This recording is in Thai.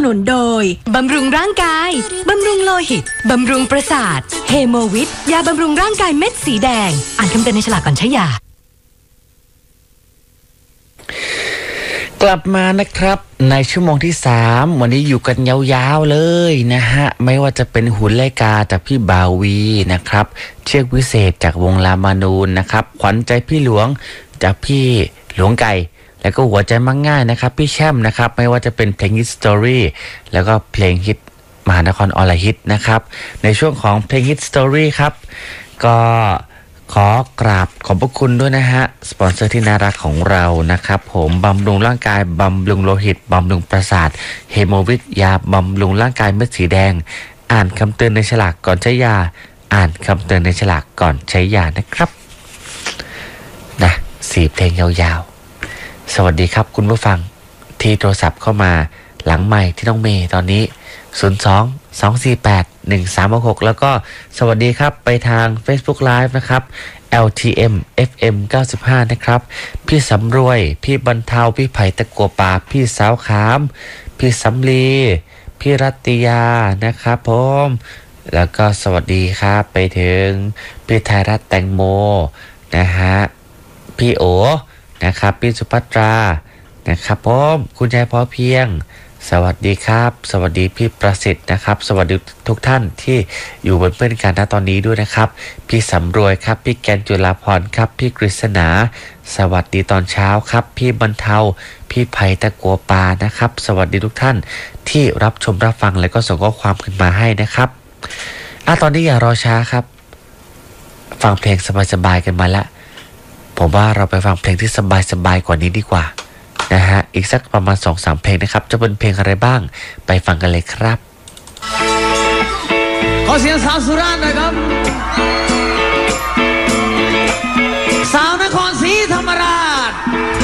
นุนโดยบำรุงร่างกายบำรุงโลหิตบำรุงประสาทเฮโมวิทยาบำรุงร่างกายเม็ดสีแดงอ่านคำเตือนในฉลากก่อนใช้ยากลับมานะครับในชั่วโมงที่3วันนี้อยู่กันยาวๆเลยนะฮะไม่ว่าจะเป็นหุ่นไลกาจากพี่บาวีนะครับเชือกวิเศษจากวงลามานูนนะครับขวัญใจพี่หลวงจากพี่หลวงไก่แล้วก็หัวใจมักง่ายนะครับพี่แช่มนะครับไม่ว่าจะเป็นเพลงฮิตสตอรี่แล้วก็เพลงฮิตมหานครออนไลน์ฮิตนะครับในช่วงของเพลงฮิตสตอรี่ครับก็ขอกราบขอบพระคุณด้วยนะฮะสปอนเซอร์ที่น่ารักของเรานะครับผมบำรุงร่างกายบำรุงโลหิตบำรุงประสาทเฮโมวิทยาบำรุงร่างกายเม็ดสีแดงอ่านคำเตือนในฉลากก่อนใช้ยาอ่านคำเตือนในฉลากก่อนใช้ยานะครับนะ4เพลงยาวๆสวัสดีครับคุณผู้ฟังที่โทรศัพท์เข้ามาหลังไมค์ที่น้องเมย์ตอนนี้02-248-1366แล้วก็สวัสดีครับไปทาง Facebook Live นะครับ LTM FM 95นะครับพี่สำรวยพี่บรรเทาพี่ไผ่ตะกัวป่าพี่สาวขามพี่สำลีพี่รัตติยานะครับผมแล้วก็สวัสดีครับไปถึงพี่ไทยรัตแตงโมนะฮะพี่โอนะครับพี่สุภัตรานะครับผมคุณยายพอเพียงสวัสดีครับสวัสดีพี่ประสิทธิ์นะครับสวัสดีทุกท่านที่อยู่บนเพื่อนกันณตอนนี้ด้วยนะครับพี่สำรวยครับพี่แกนจุฬาพรครับพี่กฤษณาสวัสดีตอนเช้าครับพี่บรรเทาพี่ไผ่ตะกัวปานะครับสวัสดีทุกท่านที่รับชมรับฟังแล้วก็ส่งข้อความขึ้นมาให้นะครับตอนนี้อย่ารอช้าครับฟังเพลงสบายๆกันมาละผมว่าเราไปฟังเพลงที่สบายๆกว่านี้ดีกว่านะฮะอีกสักประมาณ 2-3 เพลงนะครับจะเป็นเพลงอะไรบ้างไปฟังกันเลยครับขอเสียงสาวสุราษฎร์นะครับ